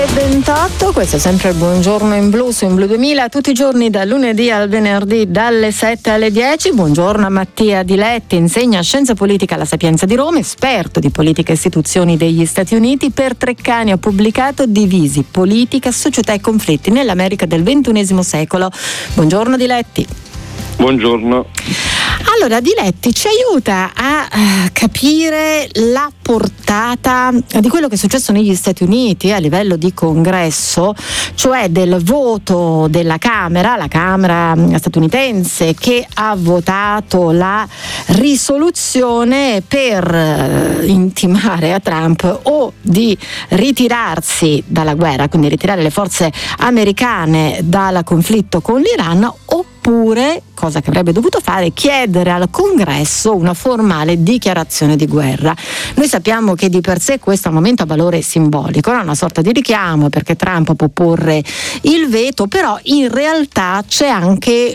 7:28, questo è sempre il Buongiorno in Blu su In Blu 2000, tutti i giorni dal lunedì al venerdì dalle 7 alle 10. Buongiorno a Mattia Diletti, insegna scienza politica alla Sapienza di Roma, esperto di politica e istituzioni degli Stati Uniti. Per Treccani ha pubblicato Divisi, politica, società e conflitti nell'America del XXI secolo. Buongiorno Diletti. Buongiorno. Allora, Diletti ci aiuta a capire la portata di quello che è successo negli Stati Uniti a livello di congresso, cioè del voto della Camera, la Camera statunitense, che ha votato la risoluzione per intimare a Trump o di ritirarsi dalla guerra, quindi ritirare le forze americane dal conflitto con l'Iran, oppure, cosa che avrebbe dovuto fare, chiedere al Congresso una formale dichiarazione di guerra. Noi sappiamo che di per sé questo al momento ha valore simbolico, è una sorta di richiamo perché Trump può porre il veto, però in realtà c'è anche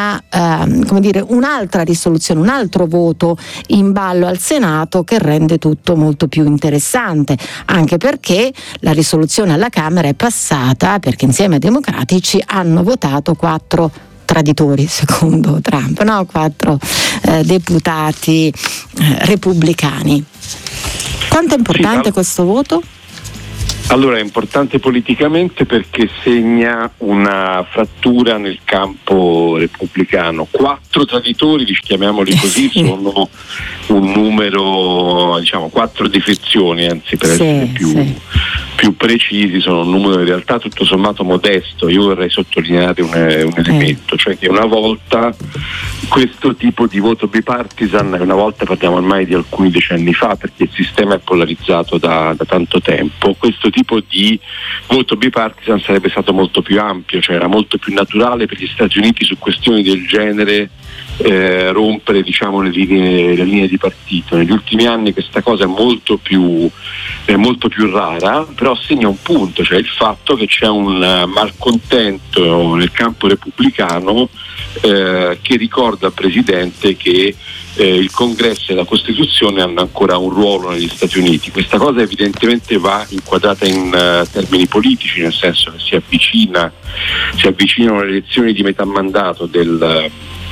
un'altra risoluzione, un altro voto in ballo al Senato che rende tutto molto più interessante, anche perché la risoluzione alla Camera è passata perché insieme ai democratici hanno votato 4 traditori, secondo Trump, 4 deputati repubblicani. Quanto è importante questo voto? Allora, è importante politicamente perché segna una frattura nel campo repubblicano. 4 traditori, chiamiamoli così, sono un numero, 4 defezioni, anzi per essere più precisi, sono un numero in realtà tutto sommato modesto. Io vorrei sottolineare un elemento, cioè che una volta questo tipo di voto bipartisan, una volta parliamo ormai di alcuni decenni fa perché il sistema è polarizzato da tanto tempo, questo tipo di voto bipartisan sarebbe stato molto più ampio, cioè era molto più naturale per gli Stati Uniti su questioni del genere rompere le linee di partito. Negli ultimi anni questa cosa è molto più rara, però segna un punto, cioè il fatto che c'è un malcontento nel campo repubblicano che ricorda al Presidente che il Congresso e la Costituzione hanno ancora un ruolo negli Stati Uniti. Questa cosa evidentemente va inquadrata in termini politici, nel senso che si avvicinano le elezioni di metà mandato del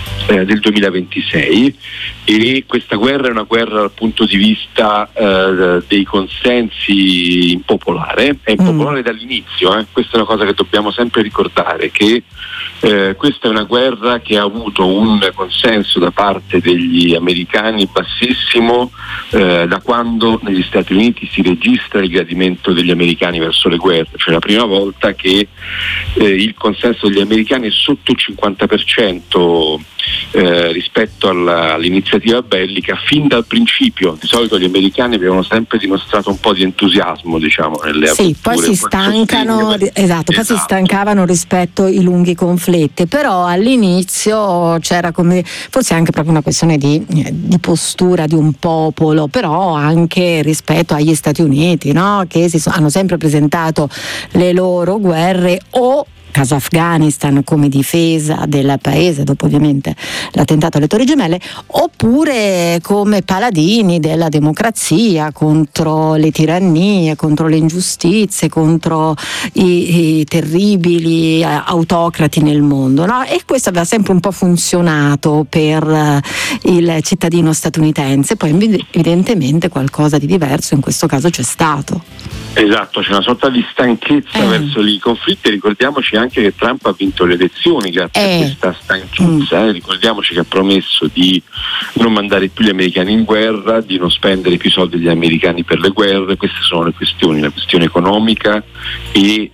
2026 e questa guerra è una guerra dal punto di vista dei consensi impopolare, è impopolare dall'inizio, questa è una cosa che dobbiamo sempre ricordare, che questa è una guerra che ha avuto un consenso da parte degli americani bassissimo da quando negli Stati Uniti si registra il gradimento degli americani verso le guerre, cioè la prima volta che il consenso degli americani è sotto il 50% rispetto all'iniziativa bellica fin dal principio. Di solito gli americani avevano sempre dimostrato un po' di entusiasmo, nelle avventure. Poi si stancano, poi si stancavano rispetto ai lunghi conflitti, però all'inizio c'era forse anche proprio una questione di postura di un popolo, però anche rispetto agli Stati Uniti, che hanno sempre presentato le loro guerre caso Afghanistan come difesa del paese dopo ovviamente l'attentato alle Torri Gemelle, oppure come paladini della democrazia contro le tirannie, contro le ingiustizie, contro i terribili autocrati nel mondo, e questo aveva sempre un po' funzionato per il cittadino statunitense. Poi evidentemente qualcosa di diverso in questo caso c'è stato. Esatto, c'è una sorta di stanchezza verso i conflitti. Ricordiamoci anche che Trump ha vinto le elezioni grazie a questa stanchezza. Ricordiamoci che ha promesso di non mandare più gli americani in guerra, di non spendere più soldi degli americani per le guerre. Queste sono le questioni, la questione economica e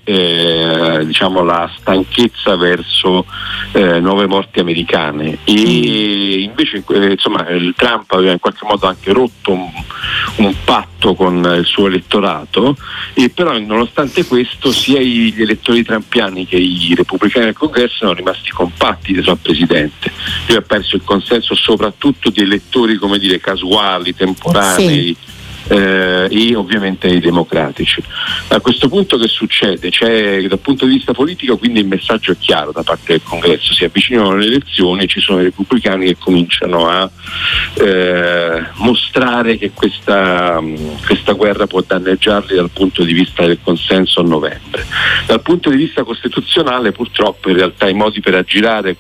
la stanchezza verso nuove morti americane. E invece Trump aveva in qualche modo anche rotto un patto con il suo elettorato, e però nonostante questo sia gli elettori trumpiani che i repubblicani del Congresso sono rimasti compatti dietro al Presidente. Lui ha perso il consenso soprattutto di elettori casuali, temporanei, e ovviamente ai democratici. A questo punto che succede? C'è, dal punto di vista politico, quindi il messaggio è chiaro da parte del Congresso: si avvicinano le elezioni e ci sono i repubblicani che cominciano a mostrare che questa guerra può danneggiarli dal punto di vista del consenso a novembre. Dal punto di vista costituzionale, purtroppo, in realtà i modi per aggirare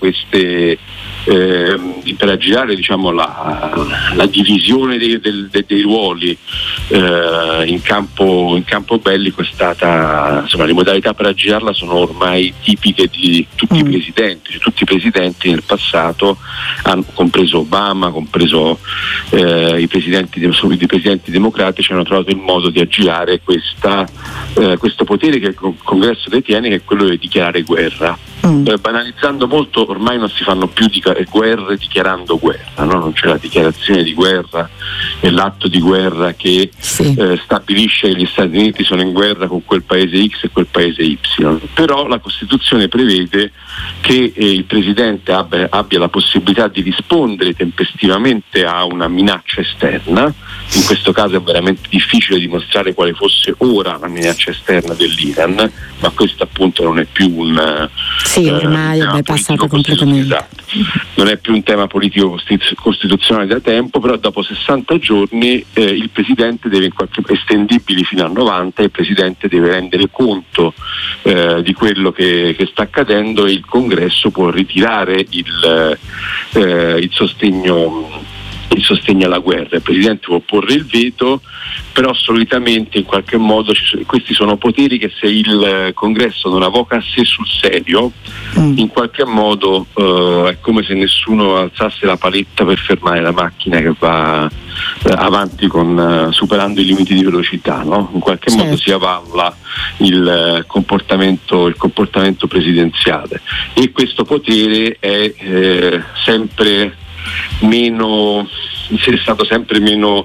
diciamo la divisione dei ruoli in campo bellico è stata, insomma, le modalità per aggirarla sono ormai tipiche di tutti i presidenti. Tutti i presidenti nel passato, compreso Obama, compreso i presidenti democratici, hanno trovato il modo di aggirare questo potere che il Congresso detiene, che è quello di dichiarare guerra. Banalizzando molto, ormai non si fanno più guerre dichiarando guerra, no? Non c'è la dichiarazione di guerra e l'atto di guerra che stabilisce che gli Stati Uniti sono in guerra con quel paese X e quel paese Y. Però la Costituzione prevede che il Presidente abbia la possibilità di rispondere tempestivamente a una minaccia esterna. In questo caso è veramente difficile dimostrare quale fosse ora la minaccia esterna dell'Iran, ma questo appunto non è più ormai è passato completamente. Esatto. Non è più un tema politico costituzionale da tempo, però dopo 60 giorni il Presidente deve, estendibili fino a 90, il Presidente deve rendere conto di quello che sta accadendo, e il Congresso può ritirare il sostegno alla guerra. Il Presidente può porre il veto, però solitamente in qualche modo questi sono poteri che, se il Congresso non avoca a sé sul serio, in qualche modo è come se nessuno alzasse la paletta per fermare la macchina che va avanti superando i limiti di velocità, no? In qualche modo si avalla il comportamento presidenziale, e questo potere è stato sempre meno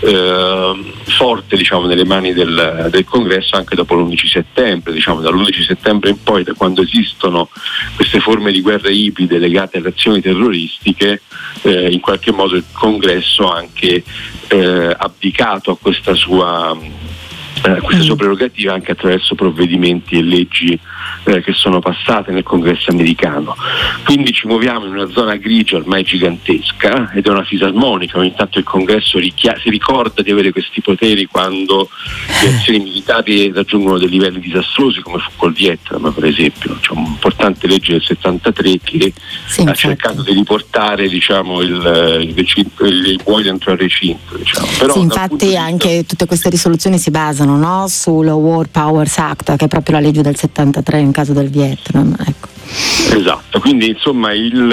forte, diciamo, nelle mani del Congresso, anche dopo l'11 settembre, diciamo, dall'11 settembre in poi, da quando esistono queste forme di guerra ibride legate alle azioni terroristiche. In qualche modo il Congresso ha anche abdicato a questa sua prerogativa, anche attraverso provvedimenti e leggi che sono passate nel Congresso americano. Quindi ci muoviamo in una zona grigia ormai gigantesca, ed è una fisarmonica. Ogni tanto il Congresso si ricorda di avere questi poteri quando le azioni militari raggiungono dei livelli disastrosi, come fu col Vietnam, per esempio. C'è un'importante legge del 73 che ha cercato di riportare, diciamo, il buoi dentro il recinto, diciamo. Però, infatti anche tutte queste risoluzioni si basano, no, sul War Powers Act, che è proprio la legge del 73 in caso del Vietnam, ecco. Esatto, quindi insomma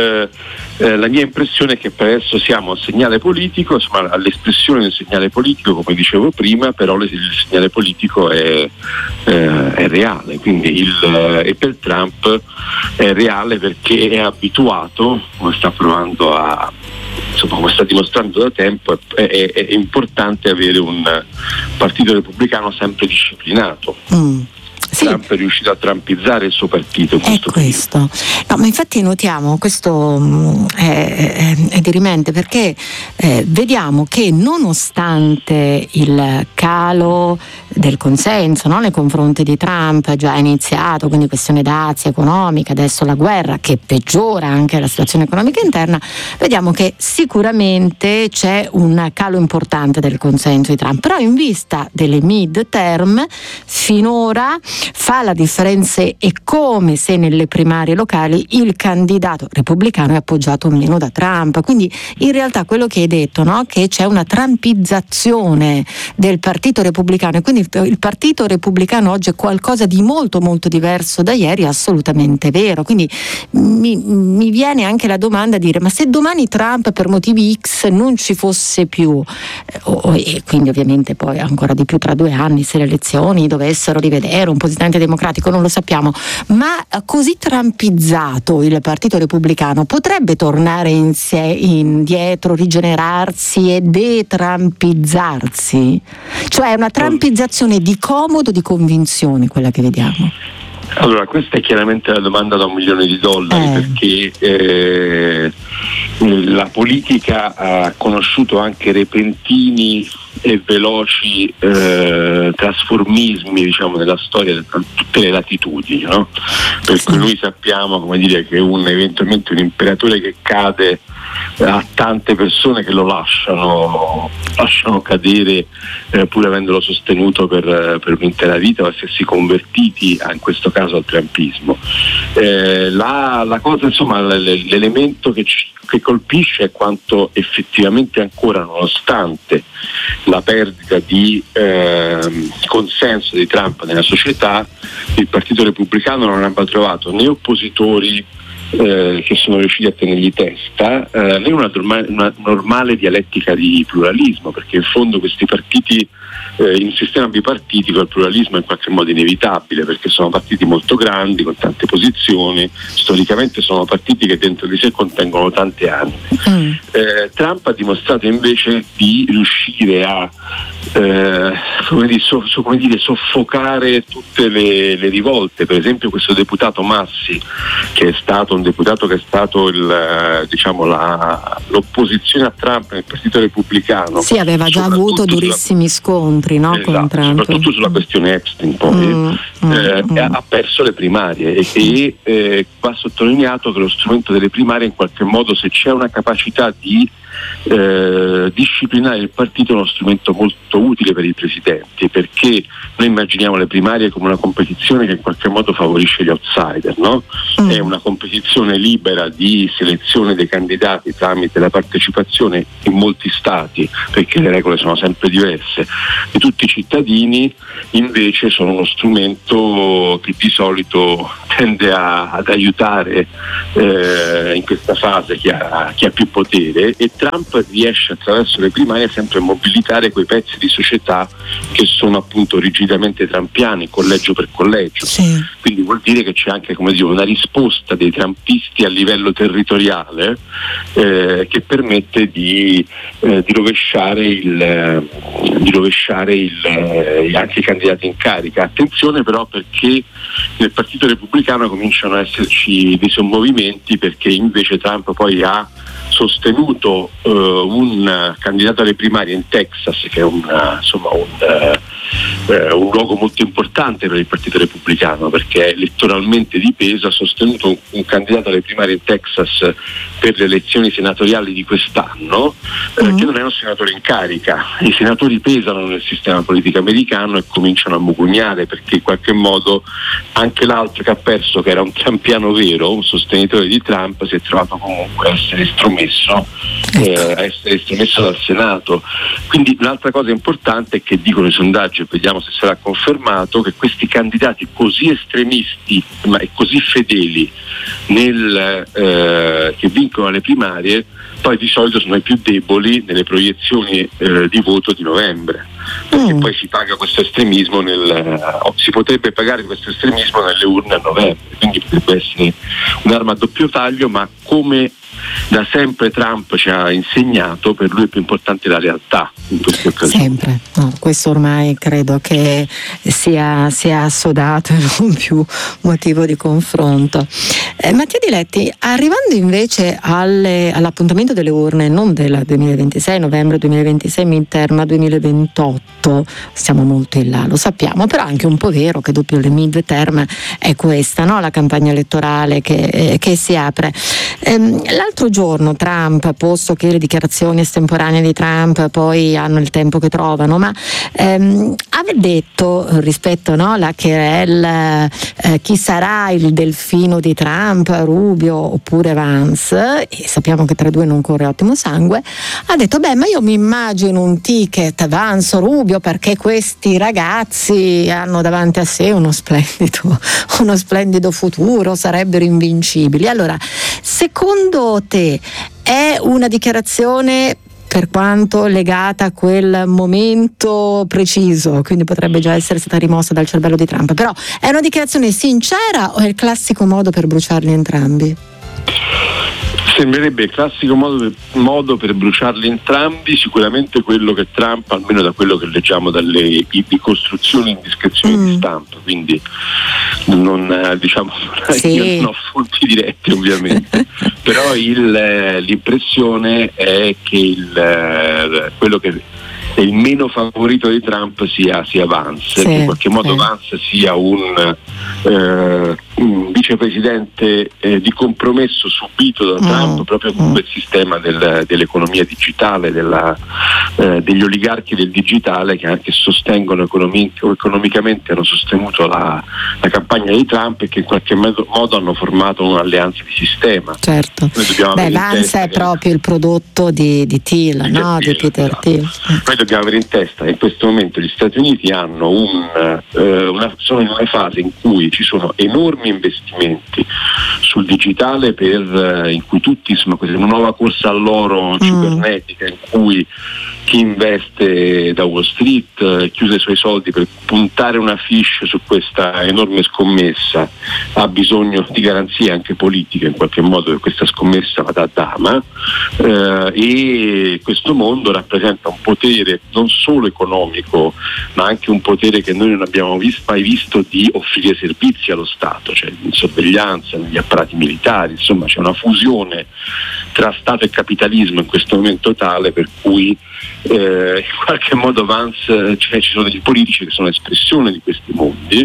la mia impressione è che per adesso siamo al segnale politico, insomma all'espressione del segnale politico, come dicevo prima, però il segnale politico è reale, quindi e per Trump è reale perché è abituato, come sta provando come sta dimostrando da tempo, è importante avere un partito repubblicano sempre disciplinato. Trump è riuscito a trampizzare il suo partito. È questo. No, ma infatti notiamo, questo è dirimente, perché vediamo che nonostante il calo del consenso, no, nei confronti di Trump già iniziato, quindi questione dazi economica, adesso la guerra che peggiora anche la situazione economica interna, vediamo che sicuramente c'è un calo importante del consenso di Trump, però in vista delle mid-term finora fa la differenza, è come se nelle primarie locali il candidato repubblicano è appoggiato meno da Trump. Quindi in realtà quello che hai detto, no? Che c'è una trumpizzazione del partito repubblicano, e quindi il partito repubblicano oggi è qualcosa di molto molto diverso da ieri, è assolutamente vero. Quindi mi viene anche la domanda di dire: ma se domani Trump per motivi X non ci fosse più, e quindi ovviamente poi ancora di più tra 2 anni, se le elezioni dovessero rivedere un positante democratico, non lo sappiamo, ma così trumpizzato il partito repubblicano potrebbe tornare indietro, rigenerarsi e detrampizzarsi? Cioè è una trampizzazione di comodo, di convinzione quella che vediamo? Allora, questa è chiaramente la domanda da $1 milione, perché la politica ha conosciuto anche repentini e veloci trasformismi, diciamo, nella storia a tutte le latitudini, no? Per cui noi sappiamo, come dire, che eventualmente un imperatore che cade ha tante persone che lo lasciano cadere, pur avendolo sostenuto per un'intera vita, o essersi convertiti in questo caso al trumpismo. La cosa, insomma, l'elemento che colpisce è quanto effettivamente ancora, nonostante la perdita di consenso di Trump nella società, il Partito Repubblicano non abbia trovato né oppositori che sono riusciti a tenergli testa, né una normale dialettica di pluralismo, perché in fondo questi partiti, in un sistema bipartitico, il pluralismo è in qualche modo inevitabile, perché sono partiti molto grandi con tante posizioni, storicamente sono partiti che dentro di sé contengono tante anime. Trump ha dimostrato invece di riuscire a soffocare tutte le rivolte. Per esempio questo deputato Massi, che è stato un deputato che è stato l'opposizione a Trump nel Partito Repubblicano. Sì, aveva già avuto durissimi scontri, no? Esatto, con Trump. soprattutto sulla questione Epstein poi ha perso le primarie e va sottolineato che lo strumento delle primarie, in qualche modo, se c'è una capacità di disciplinare il partito, è uno strumento molto utile per i presidenti, perché noi immaginiamo le primarie come una competizione che in qualche modo favorisce gli outsider, no? È una competizione libera di selezione dei candidati tramite la partecipazione in molti stati, perché le regole sono sempre diverse, di tutti i cittadini. Invece sono uno strumento che di solito tende ad aiutare in questa fase chi ha più potere, e Trump riesce attraverso le primarie sempre a mobilitare quei pezzi di società che sono appunto rigidamente trumpiani, collegio per collegio. Sì. Quindi vuol dire che c'è anche, come dire, una risposta dei trumpisti a livello territoriale che permette di rovesciare anche i candidati in carica. Attenzione però, perché nel Partito Repubblicano cominciano ad esserci dei sommovimenti, perché invece Trump poi ha sostenuto un candidato alle primarie in Texas, che è un luogo molto importante per il Partito Repubblicano, perché è elettoralmente di peso. Ha sostenuto un candidato alle primarie in Texas per le elezioni senatoriali di quest'anno, che non è un senatore in carica. I senatori pesano nel sistema politico americano e cominciano a mugugnare, perché in qualche modo anche l'altro che ha perso, che era un trampiano vero, un sostenitore di Trump, si è trovato comunque a essere estromesso dal Senato. Quindi un'altra cosa importante è che dicono i sondaggi, e vediamo se sarà confermato, che questi candidati così estremisti e così fedeli che vincono le primarie, poi di solito sono i più deboli nelle proiezioni di voto di novembre, perché poi si paga questo estremismo si potrebbe pagare questo estremismo nelle urne a novembre, quindi potrebbe essere un'arma a doppio taglio, ma come da sempre Trump ci ha insegnato, per lui è più importante la realtà in queste occasioni. Sempre, no, questo ormai credo che sia assodato e non più motivo di confronto. Mattia Diletti, arrivando invece all'appuntamento delle urne, non del 2026, novembre 2026, midterm, ma 2028, siamo molto in là, lo sappiamo, però è anche un po' vero che dopo le midterm è questa, no? La campagna elettorale che si apre. L'altro giorno Trump, posto che le dichiarazioni estemporanee di Trump poi hanno il tempo che trovano, ma aveva detto rispetto, no, la querelle, chi sarà il delfino di Trump, Rubio oppure Vance, e sappiamo che tra i due non corre ottimo sangue, ha detto ma io mi immagino un ticket Vance o Rubio, perché questi ragazzi hanno davanti a sé uno splendido futuro, sarebbero invincibili. Allora, secondo te è una dichiarazione, per quanto legata a quel momento preciso, quindi potrebbe già essere stata rimossa dal cervello di Trump, però è una dichiarazione sincera o è il classico modo per bruciarli entrambi? Sembrerebbe il classico modo per bruciarli entrambi, sicuramente quello che Trump, almeno da quello che leggiamo dalle ricostruzioni e indiscrezioni di stampa, quindi non diciamo io non ho fonti dirette ovviamente, però l'impressione è che quello che è il meno favorito di Trump sia Vance, che in qualche modo Vance sia un vicepresidente di compromesso subito da Trump proprio con quel sistema dell'economia digitale, degli oligarchi del digitale che anche sostengono economicamente, hanno sostenuto la campagna di Trump e che in qualche modo hanno formato un'alleanza di sistema. Certo. Vance è proprio il prodotto di Thiel, no? Di Peter Thiel. Noi dobbiamo avere in testa che in questo momento gli Stati Uniti hanno sono in una fase in cui ci sono enormi investimenti sul digitale in cui tutti, insomma, questa è una nuova corsa all'oro cibernetica in cui chi investe da Wall Street chiude i suoi soldi per puntare una fiche su questa enorme scommessa, ha bisogno di garanzie anche politiche in qualche modo che questa scommessa vada a dama, e questo mondo rappresenta un potere non solo economico ma anche un potere che noi non abbiamo mai visto di offrire servizi allo Stato, cioè in sorveglianza, negli apparati militari, insomma c'è una fusione tra Stato e capitalismo in questo momento tale per cui in qualche modo Vance, cioè ci sono degli politici che sono espressione di questi mondi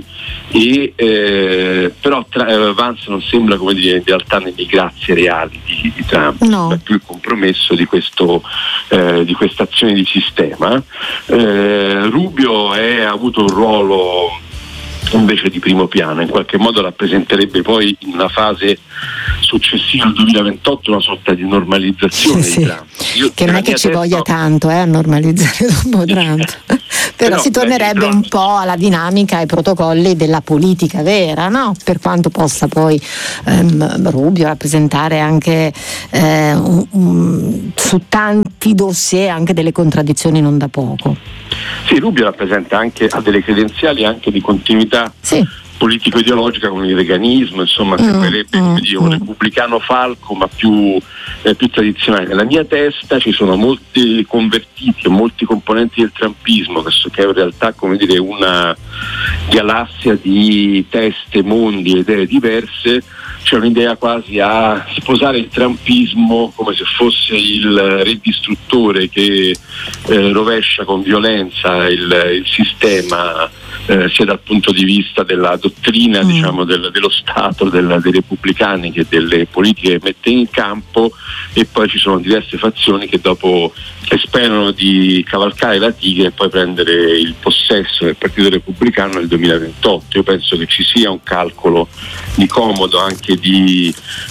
però Vance non sembra, come dire, in realtà nelle grazie reali di Trump, è più il compromesso di questa azione di sistema. Rubio ha avuto un ruolo invece di primo piano, in qualche modo rappresenterebbe poi in una fase successiva al 2028 una sorta di normalizzazione di Trump. Che non è che ci voglia tanto a normalizzare dopo Trump, però si tornerebbe un po' alla dinamica e ai protocolli della politica vera, no? Per quanto possa poi Rubio rappresentare anche su tanti dossier anche delle contraddizioni non da poco. Sì, Rubio rappresenta ha delle credenziali anche di continuità politico-ideologica con il reganismo, insomma sembrerebbe un repubblicano falco ma più tradizionale. Nella mia testa ci sono molti convertiti e molti componenti del trumpismo che è in realtà, come dire, una galassia di teste, mondi e idee diverse. C'è un'idea quasi a sposare il trumpismo come se fosse il re distruttore che rovescia con violenza il sistema, sia dal punto di vista della dottrina diciamo dello Stato, dei repubblicani che delle politiche che mette in campo, e poi ci sono diverse fazioni che dopo sperano di cavalcare la tigre e poi prendere il possesso del Partito Repubblicano nel 2028. Io penso che ci sia un calcolo di comodo anche di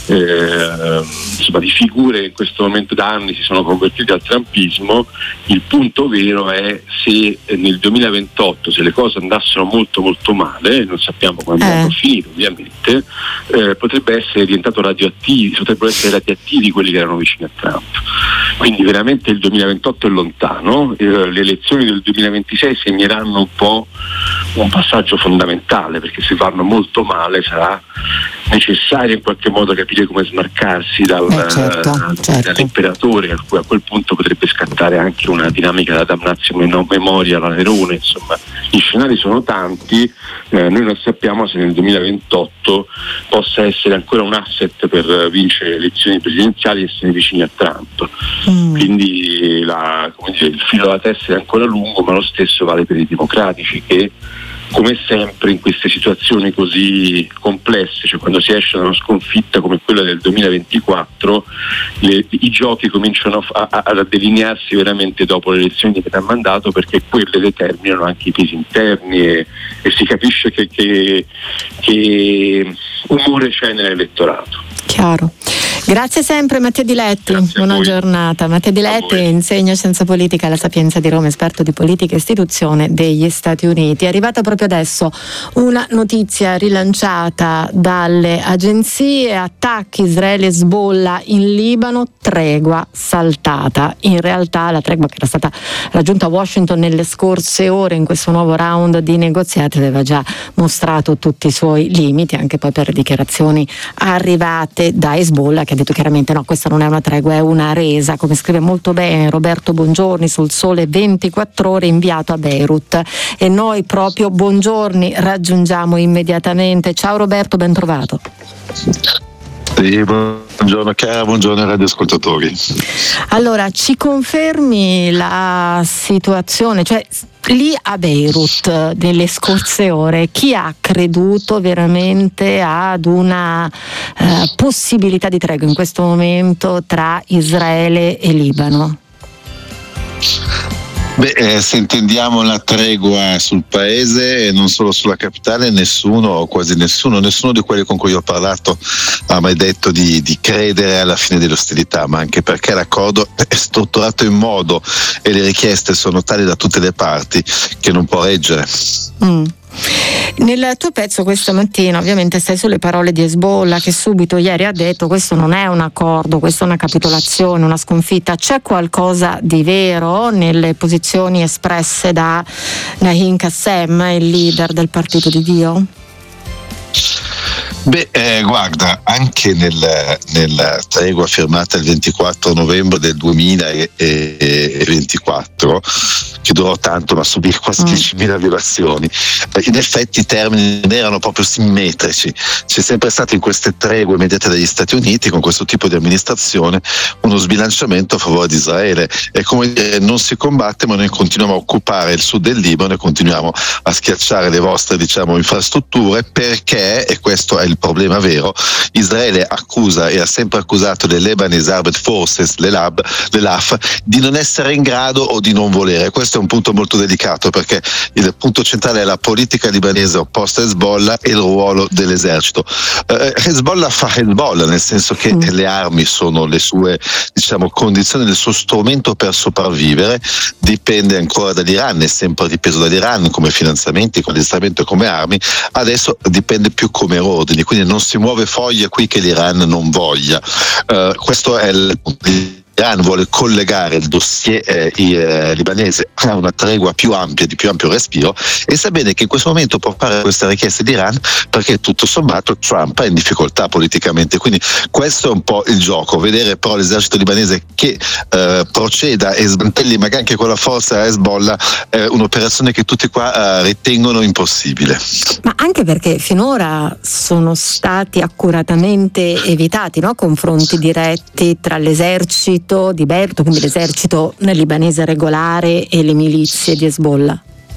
figure che in questo momento da anni si sono convertite al trumpismo. Il punto vero è se nel 2028, se le cose andassero molto molto male, non sappiamo quando andranno a finire ovviamente, potrebbero essere radioattivi quelli che erano vicini a Trump. Quindi veramente il 2028 è lontano, le elezioni del 2026 segneranno un po' un passaggio fondamentale, perché se vanno molto male sarà necessario in qualche modo capire come smarcarsi dall'imperatore, a quel punto potrebbe scattare anche una dinamica da damnatio memoria alla Nerone. Insomma, gli scenari sono tanti, noi non sappiamo se nel 2028 possa essere ancora un asset per vincere le elezioni presidenziali e essere vicini a Trump. Quindi il filo della testa è ancora lungo, ma lo stesso vale per i democratici che, come sempre in queste situazioni così complesse, cioè quando si esce da una sconfitta come quella del 2024, i giochi cominciano a delinearsi veramente dopo le elezioni di metà mandato, perché quelle determinano anche i pesi interni e si capisce che umore c'è nell'elettorato. Chiaro. Grazie sempre Matteo Di Letti, buona giornata. Matteo Di Letti insegna scienza politica alla Sapienza di Roma, esperto di politica e istituzione degli Stati Uniti. È arrivata proprio adesso una notizia rilanciata dalle agenzie: attacchi Israele-Hezbollah in Libano, tregua saltata. In realtà la tregua che era stata raggiunta a Washington nelle scorse ore in questo nuovo round di negoziati aveva già mostrato tutti i suoi limiti, anche poi per le dichiarazioni arrivate da Hezbollah, che che ha detto chiaramente no, questa non è una tregua, è una resa, come scrive molto bene Roberto Bongiorni sul Sole 24 Ore, inviato a Beirut, e noi proprio Bongiorni raggiungiamo immediatamente. Ciao Roberto, ben trovato. Sì, buongiorno Chiara, buongiorno radioascoltatori. Allora, ci confermi la situazione, cioè lì a Beirut nelle scorse ore chi ha creduto veramente ad una possibilità di tregua in questo momento tra Israele e Libano? Se intendiamo la tregua sul paese e non solo sulla capitale, nessuno o quasi nessuno di quelli con cui ho parlato ha mai detto di credere alla fine delle ostilità, ma anche perché l'accordo è strutturato in modo e le richieste sono tali da tutte le parti che non può reggere. Nel tuo pezzo questa mattina ovviamente stai sulle parole di Hezbollah, che subito ieri ha detto questo non è un accordo, questa è una capitolazione, una sconfitta. C'è qualcosa di vero nelle posizioni espresse da Naim Qassem, il leader del Partito di Dio? Guarda, anche nella tregua firmata il 24 novembre del 2024, che durò tanto ma subì quasi 10.000 violazioni, in effetti i termini non erano proprio simmetrici. C'è sempre stato in queste tregue mediate dagli Stati Uniti, con questo tipo di amministrazione, uno sbilanciamento a favore di Israele. È come dire, non si combatte ma noi continuiamo a occupare il sud del Libano e continuiamo a schiacciare le vostre infrastrutture, perché, e questo è il problema vero, Israele accusa e ha sempre accusato le Lebanese Armed Forces, le LAF, di non essere in grado o di non volere. Questo è un punto molto delicato, perché il punto centrale è la politica libanese opposta a Hezbollah e il ruolo dell'esercito. Hezbollah fa Hezbollah, nel senso che le armi sono le sue condizioni, il suo strumento per sopravvivere. Dipende ancora dall'Iran, è sempre dipeso dall'Iran come finanziamenti, come addestramento e come armi. Adesso dipende più come ordini, quindi non si muove foglia qui che l'Iran non voglia. Questo è l'Iran vuole collegare il dossier libanese a una tregua più ampia, di più ampio respiro, e sa bene che in questo momento può fare queste richieste di Iran perché tutto sommato Trump è in difficoltà politicamente. Quindi questo è un po' il gioco, vedere però l'esercito libanese che proceda e smantelli magari anche con la forza a Hezbollah è un'operazione che tutti qua ritengono impossibile. Ma anche perché finora sono stati accuratamente evitati, no? Confronti diretti tra l'esercito di Beirut, quindi l'esercito libanese regolare, e le milizie di Hezbollah.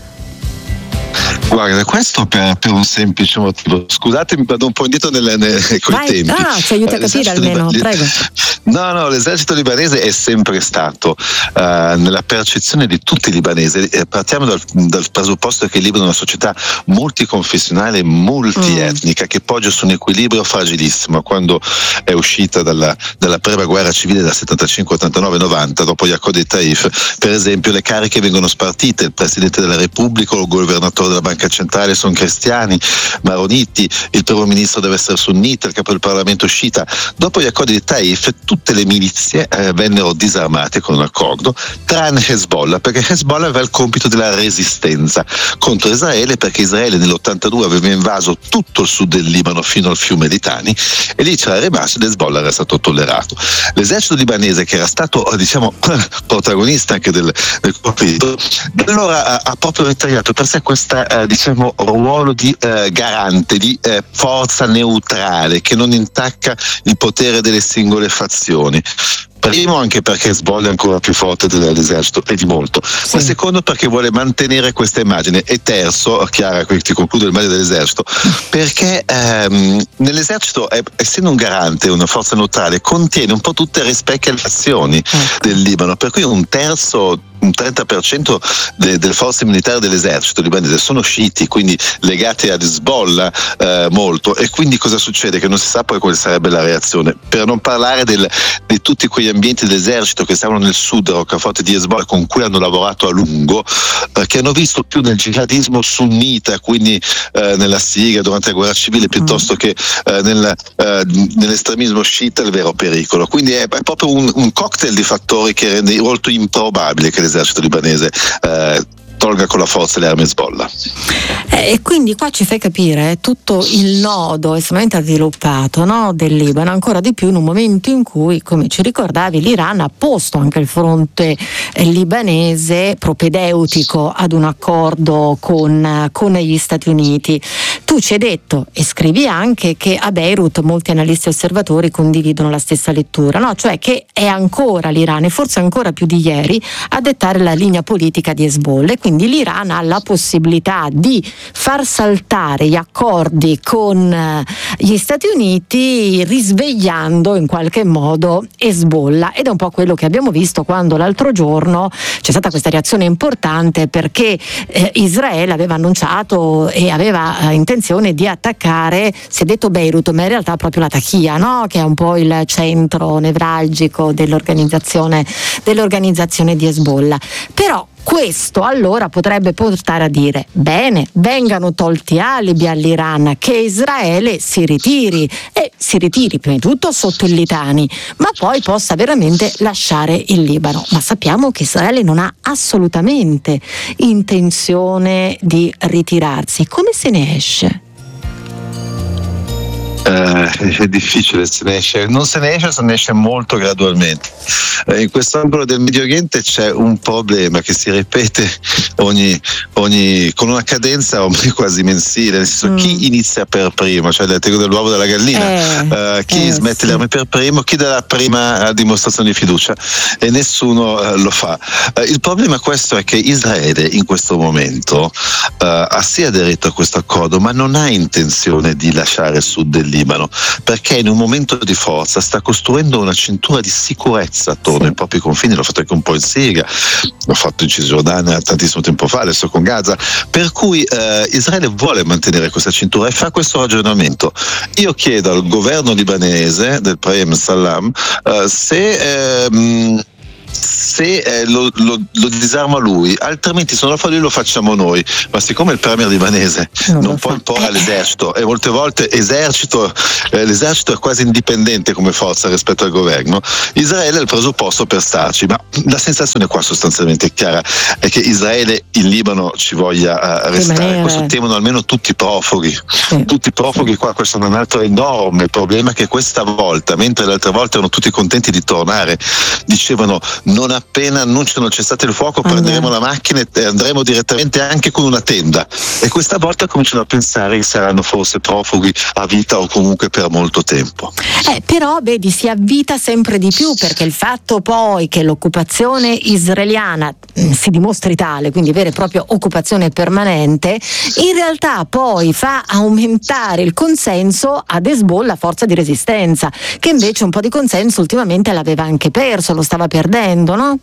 Guarda, questo per un semplice motivo. Scusatemi, vado un po' indietro coi tempi. Ci aiuta a capire almeno, prego. No, l'esercito libanese è sempre stato, nella percezione di tutti i libanesi, partiamo dal presupposto che il Libano è una società multiconfessionale, multietnica, che poggia su un equilibrio fragilissimo. Quando è uscita dalla prima guerra civile del 75, 89, 90, dopo gli accordi di Taif, per esempio, le cariche vengono spartite: il Presidente della Repubblica o il governatore della Banca Centrale sono cristiani, maroniti, il primo ministro deve essere sunnita, il capo del Parlamento sciita. Dopo gli accordi di Taif tutte le milizie vennero disarmate con un accordo, tranne Hezbollah, perché Hezbollah aveva il compito della resistenza contro Israele, perché Israele nell'82 aveva invaso tutto il sud del Libano fino al fiume Litani, e lì c'era rimasto ed Hezbollah era stato tollerato. L'esercito libanese, che era stato protagonista anche del conflitto, allora ha proprio ritagliato per sé questo ruolo di garante, di forza neutrale che non intacca il potere delle singole fazioni. Primo, anche perché Hezbollah è ancora più forte dell'esercito, e di molto, ma secondo perché vuole mantenere questa immagine, e terzo, Chiara, qui ti concludo il meglio dell'esercito, perché nell'esercito, essendo un garante, una forza neutrale, contiene un po' tutte le rispecchia le fazioni del Libano, per cui un 30% delle forze militari dell'esercito libanese sono sciiti, quindi legati ad Hezbollah molto, e quindi cosa succede? Che non si sa poi quale sarebbe la reazione, per non parlare di tutti quegli ambienti dell'esercito che stavano nel sud, roccaforte di Hezbollah, con cui hanno lavorato a lungo, che hanno visto più nel jihadismo sunnita, quindi nella Siria durante la guerra civile, piuttosto che nell'estremismo sciita, il vero pericolo. Quindi è proprio un cocktail di fattori che rende molto improbabile che l'esercito libanese tolga con la forza le armi Hezbollah. E quindi qua ci fai capire tutto il nodo estremamente sviluppato, no, del Libano, ancora di più in un momento in cui, come ci ricordavi, l'Iran ha posto anche il fronte libanese propedeutico ad un accordo con gli Stati Uniti. Tu ci hai detto e scrivi anche che a Beirut molti analisti e osservatori condividono la stessa lettura, no? Cioè che è ancora l'Iran, e forse ancora più di ieri, a dettare la linea politica di Hezbollah, e quindi l'Iran ha la possibilità di far saltare gli accordi con gli Stati Uniti, risvegliando in qualche modo Hezbollah. Ed è un po' quello che abbiamo visto quando l'altro giorno c'è stata questa reazione importante, perché Israele aveva annunciato e aveva intenzione di attaccare, si è detto Beirut, ma in realtà proprio la Taqiyya, no? Che è un po' il centro nevralgico dell'organizzazione di Hezbollah. Però questo allora potrebbe portare a dire: bene, vengano tolti alibi all'Iran, che Israele si ritiri prima di tutto sotto il Litani, ma poi possa veramente lasciare il Libano. Ma sappiamo che Israele non ha assolutamente intenzione di ritirarsi. Come se ne esce? È difficile, non se ne esce molto gradualmente. In questo angolo del Medio Oriente c'è un problema che si ripete con una cadenza ormai quasi mensile, nel senso chi inizia per primo, cioè la teoria dell'uovo della gallina, chi smette le armi per primo, chi dà la prima dimostrazione di fiducia, e nessuno lo fa. Il problema questo è che Israele in questo momento ha sì aderito a questo accordo, ma non ha intenzione di lasciare il sud del Libano, perché in un momento di forza sta costruendo una cintura di sicurezza attorno ai propri confini. L'ho fatto anche un po' in Siria, l'ho fatto in Cisgiordania tantissimo tempo fa, adesso con Gaza, per cui Israele vuole mantenere questa cintura e fa questo ragionamento. Io chiedo al governo libanese del Premier Salam se lo disarma lui, altrimenti se non lo fa lui lo facciamo noi. Ma siccome il premier libanese non può imporre all'esercito, e molte volte l'esercito è quasi indipendente come forza rispetto al governo, Israele è il presupposto per starci. Ma la sensazione qua sostanzialmente chiara è che Israele in Libano ci voglia restare. Questo temono almeno tutti i profughi. Tutti i profughi qua. Questo è un altro enorme problema, che questa volta, mentre le altre volte erano tutti contenti di tornare, dicevano: non appena annunciano il cessate il fuoco prenderemo la macchina e andremo direttamente anche con una tenda. E questa volta cominciano a pensare che saranno forse profughi a vita o comunque per molto tempo. Però vedi, si avvita sempre di più, perché il fatto poi che l'occupazione israeliana si dimostri tale, quindi vera e propria occupazione permanente, in realtà poi fa aumentare il consenso ad Hezbollah, forza di resistenza, che invece un po' di consenso ultimamente l'aveva anche perso, lo stava perdendo, no?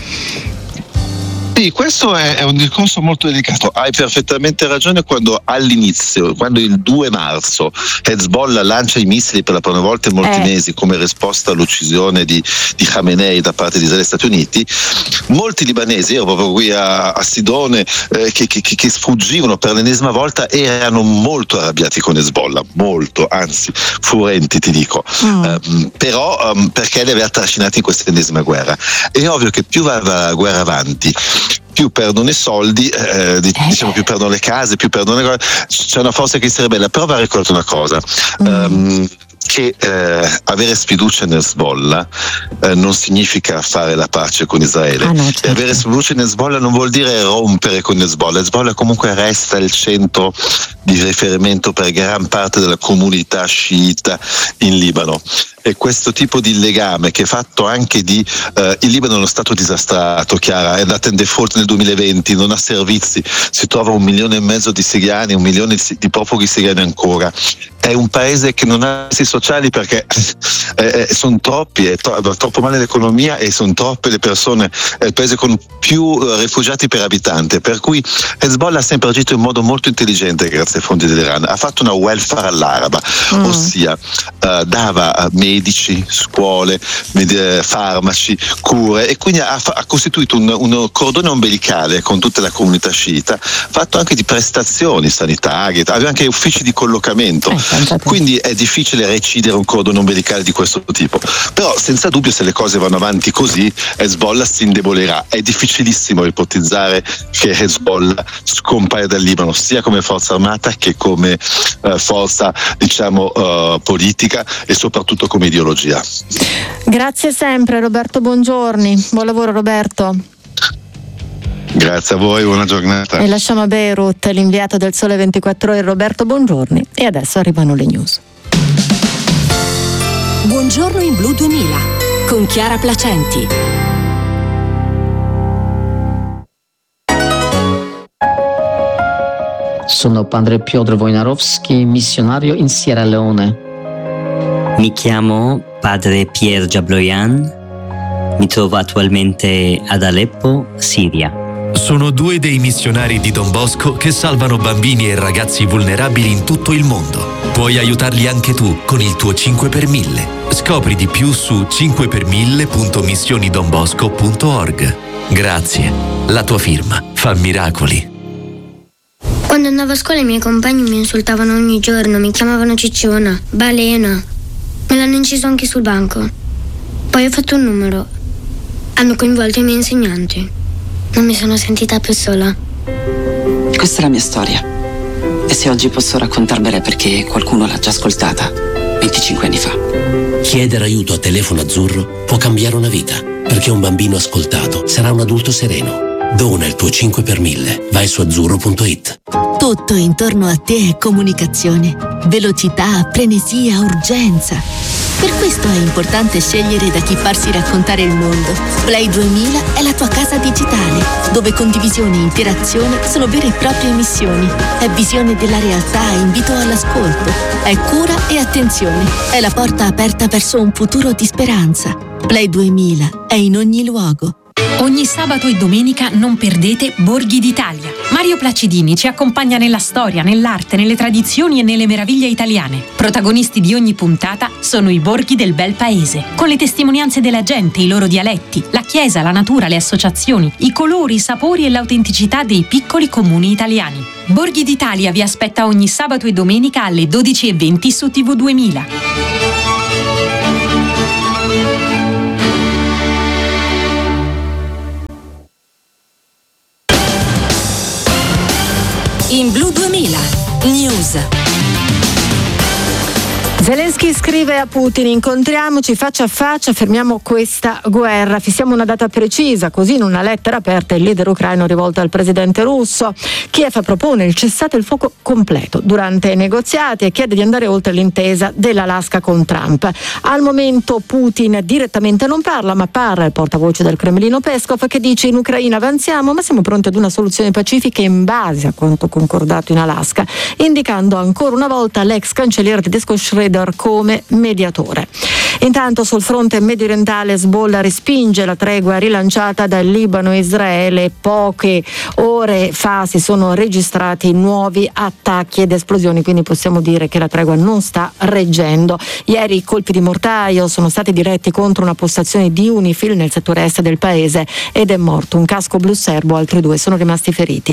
Sì, questo è un discorso molto delicato. Hai perfettamente ragione quando all'inizio, quando il 2 marzo Hezbollah lancia i missili per la prima volta in molti mesi come risposta all'uccisione di Khamenei da parte di Israele e Stati Uniti, molti libanesi, ero proprio qui a Sidone, che sfuggivano per l'ennesima volta, erano molto arrabbiati con Hezbollah, molto, anzi furenti ti dico, però perché li aveva trascinati in questa ennesima guerra. È ovvio che più va la guerra avanti, più perdono i soldi, diciamo più perdono le case, più perdono le cose. C'è una forza che si ribella. Però va ricordato una cosa, che avere sfiducia in Hezbollah non significa fare la pace con Israele. Certo. E avere sfiducia in Hezbollah non vuol dire rompere con Hezbollah. Hezbollah comunque resta il centro di riferimento per gran parte della comunità sciita in Libano. E questo tipo di legame, che è fatto anche di il Libano è uno stato disastrato, Chiara, è andato in default nel 2020, non ha servizi, si trova 1,5 milioni di siriani, 1 milione di profughi siriani ancora. È un paese che non ha servizi sociali perché sono troppi, è troppo male l'economia e sono troppe le persone, è il paese con più rifugiati per abitante, per cui Hezbollah ha sempre agito in modo molto intelligente grazie ai fondi dell'Iran. Ha fatto una welfare all'araba, ossia dava medici, scuole, farmaci, cure, e quindi ha costituito un cordone ombelicale con tutta la comunità sciita, fatto anche di prestazioni sanitarie, aveva anche uffici di collocamento, quindi è difficile recidere un cordone ombelicale di questo tipo. Però senza dubbio, se le cose vanno avanti così, Hezbollah si indebolirà. È difficilissimo ipotizzare che Hezbollah scompaia dal Libano, sia come forza armata che come forza, diciamo, politica e soprattutto come ideologia. Grazie sempre Roberto Bongiorni, buon lavoro Roberto. Grazie a voi, buona giornata. E lasciamo a Beirut l'inviato del Sole 24 Ore Roberto Bongiorni e adesso arrivano le news. Buongiorno in Blu 2000 con Chiara Placenti. Sono padre Piotr Wojnarowski, missionario in Sierra Leone. Mi chiamo padre Pierre Jabloyan, mi trovo attualmente ad Aleppo, Siria. Sono 2 dei missionari di Don Bosco che salvano bambini e ragazzi vulnerabili in tutto il mondo. Puoi aiutarli anche tu con il tuo 5 per 1000. Scopri di più su 5per1000.missionidonbosco.org. Grazie, la tua firma fa miracoli. Quando andavo a scuola i miei compagni mi insultavano ogni giorno, mi chiamavano cicciona, balena. Me l'hanno inciso anche sul banco. Poi ho fatto un numero. Hanno coinvolto i miei insegnanti. Non mi sono sentita più sola. Questa è la mia storia. E se oggi posso raccontarvela è perché qualcuno l'ha già ascoltata 25 anni fa. Chiedere aiuto a Telefono Azzurro può cambiare una vita, perché un bambino ascoltato sarà un adulto sereno. Dona il tuo 5 per 1000. Vai su azzurro.it. Tutto intorno a te è comunicazione, velocità, frenesia, urgenza. Per questo è importante scegliere da chi farsi raccontare il mondo. Play 2000 è la tua casa digitale, dove condivisione e interazione sono vere e proprie missioni. È visione della realtà e invito all'ascolto. È cura e attenzione. È la porta aperta verso un futuro di speranza. Play 2000 è in ogni luogo. Ogni sabato e domenica non perdete Borghi d'Italia. Mario Placidini ci accompagna nella storia, nell'arte, nelle tradizioni e nelle meraviglie italiane. Protagonisti di ogni puntata sono i borghi del bel paese, con le testimonianze della gente, i loro dialetti, la chiesa, la natura, le associazioni, i colori, i sapori e l'autenticità dei piccoli comuni italiani. Borghi d'Italia vi aspetta ogni sabato e domenica alle 12:20 su TV 2000. In Blu 2000 News. Zelensky scrive a Putin: incontriamoci faccia a faccia, fermiamo questa guerra, fissiamo una data precisa. Così in una lettera aperta il leader ucraino rivolta al presidente russo. Kiev propone il cessate il fuoco completo durante i negoziati e chiede di andare oltre l'intesa dell'Alaska con Trump. Al momento Putin direttamente non parla, ma parla il portavoce del Cremlino Peskov, che dice: in Ucraina avanziamo, ma siamo pronti ad una soluzione pacifica in base a quanto concordato in Alaska, indicando ancora una volta l'ex cancelliere tedesco Schröder come mediatore. Intanto sul fronte mediorientale Hezbollah respinge la tregua rilanciata dal Libano e Israele. Poche ore fa si sono registrati nuovi attacchi ed esplosioni, quindi possiamo dire che la tregua non sta reggendo. Ieri i colpi di mortaio sono stati diretti contro una postazione di Unifil nel settore est del paese ed è morto un casco blu serbo, altri 2 sono rimasti feriti.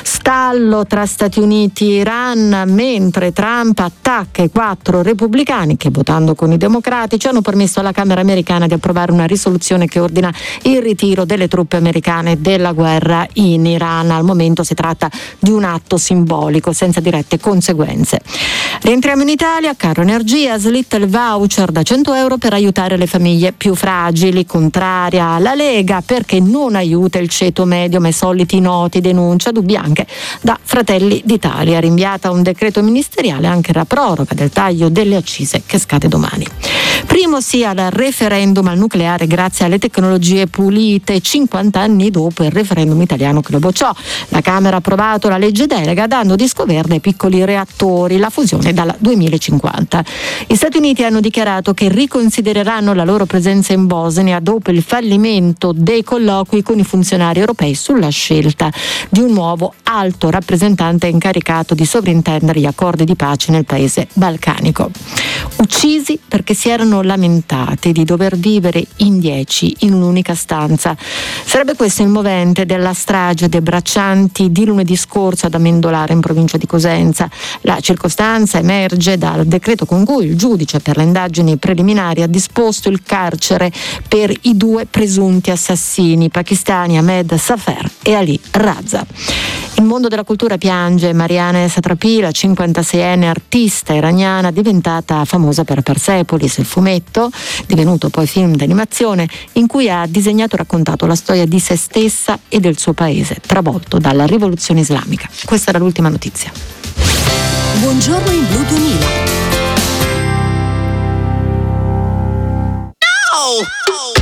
Stallo tra Stati Uniti e Iran, mentre Trump attacca i 4 repubblicani che, votando con i democratici, hanno permesso alla Camera americana di approvare una risoluzione che ordina il ritiro delle truppe americane della guerra in Iran. Al momento si tratta di un atto simbolico senza dirette conseguenze. Rientriamo in Italia. Caro Energia, slitta il voucher da 100 euro per aiutare le famiglie più fragili. Contraria alla Lega perché non aiuta il ceto medio, ma i soliti noti, denuncia, dubbi anche da Fratelli d'Italia. Rinviata a un decreto ministeriale anche la proroga del taglio delle accise che scade domani. Primo sì al referendum al nucleare grazie alle tecnologie pulite, 50 anni dopo il referendum italiano che lo bocciò. La Camera ha approvato la legge delega dando disco verde ai piccoli reattori, la fusione dal 2050. Gli Stati Uniti hanno dichiarato che riconsidereranno la loro presenza in Bosnia dopo il fallimento dei colloqui con i funzionari europei sulla scelta di un nuovo alto rappresentante incaricato di sovrintendere gli accordi di pace nel paese balcanico. Uccisi perché si erano lamentate di dover vivere in 10 in un'unica stanza. Sarebbe questo il movente della strage dei braccianti di lunedì scorso ad Amendolare, in provincia di Cosenza. La circostanza emerge dal decreto con cui il giudice per le indagini preliminari ha disposto il carcere per i 2 presunti assassini pakistani Ahmed Safer e Ali Raza. Il mondo della cultura piange Marianne Satrapi, la 56enne artista iraniana diventata famosa per Persepolis, il fumetto, divenuto poi film d'animazione, in cui ha disegnato e raccontato la storia di se stessa e del suo paese, travolto dalla rivoluzione islamica. Questa era l'ultima notizia. Buongiorno in Blu 2000.